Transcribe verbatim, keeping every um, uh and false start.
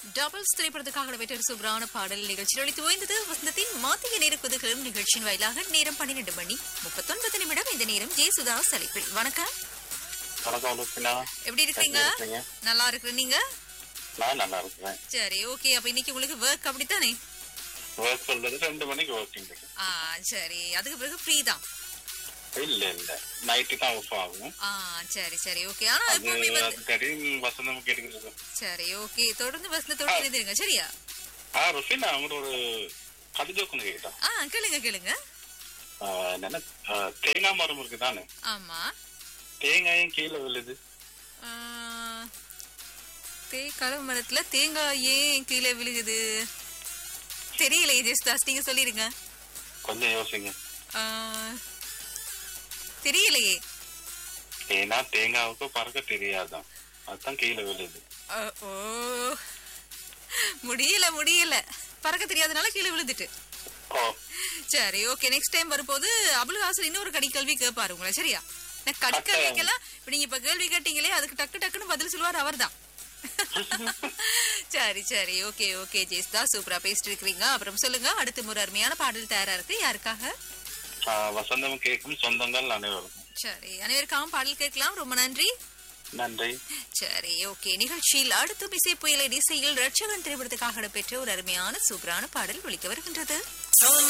Doubles திரைப்படத்துக்காக வெற்ற சூப்பரான பாடல் நிகழ்ச்சியில் ஒழித்து ஓய்ந்தது வசந்தத்தின் மாத்திய நேர குதுகலும் நிகழ்ச்சியின் வாயிலாக நேரம் பன்னிரண்டு மணி முப்பத்தொன்பது நிமிடம். இந்த நேரம் ஜெயசுதாஸ் அழைப்பில். வணக்கம். எப்படி இருக்கீங்க? நல்லா இருக்கிற நீங்க? நல்லா இருக்கிறேன். சரி, ஓகே. அப்ப இன்னைக்கு உங்களுக்கு ஒர்க் அப்படித்தானே? ஒர்க் சொல்றது ரெண்டு மணிக்கு ஒர்க்கிங் இருக்கு. ஆ சரி, அதுக்கு பிறகு ஃப்ரீ தான்? இல்ல இல்ல, நைட் தான் ஆஃப் ஆகும். ஆ சரி சரி, ஓகே. ஆனா எப்பவுமே வந்து தெரியும் வசந்தம் கேட்கிறது. சரி, ஓகே. தொடர்ந்து வசந்தத்தோட இருந்துருங்க, சரியா? ஆ ருஃபினா, அவங்க ஒரு கதை ஜோக்கு கேட்டா. ஆ கேளுங்க கேளுங்க. என்ன, தேங்காய் மரம் இருக்கு தானே? ஆமா. தேங்காயும் கீழே விழுது. தேங்காய் மரத்துல தேங்காய் ஏன் கீழே விழுகுது? தெரியல. ஜெயசுதாஸ், நீங்க சொல்லிருங்க. கொஞ்சம் யோசிங்க. தெரியலையே. ஏன்னா தேங்காவுக்கு பறக்க தெரியாதான், அதுதான் கீழே விழுது. ஓ, முடியல முடியல, பறக்க தெரியாதனால கீழே விழுந்துட்டு. சரி, ஓகே. நெக்ஸ்ட் டைம் வரும்போது அபுல் ஹாசன் இன்னொரு கடி கேள்வி கேட்பாரு உங்களை, சரியா? கடிக்கல்விக்கெல்லாம் இப்ப நீங்க இப்ப கேள்வி கேட்டீங்களே, அதுக்கு டக்கு டக்குன்னு பதில் சொல்லுவார் அவர் தான். சரி சரி, ஓகே ஓகே. ஜெயசுதா, சூப்பரா பேசிட்டு இருக்கீங்க. அப்புறம் சொல்லுங்க, அடுத்த முறை அருமையான பாடல் தயாரா இருக்கு. யாருக்காக? வசந்தம் கேட்கும் சொந்தங்கள் அனைவருக்கும். சரி, அனைவருக்காகவும் பாடல் கேட்கலாம். ரொம்ப நன்றி. நன்றி. சரி, ஓகே. நிகழ்ச்சியில் அடுத்த இசை புயலை இசையில் ரட்சகன் திரைப்படத்துக்காக பெற்ற ஒரு அருமையான சூப்பரான பாடல் ஒலிக்க வருகின்றது.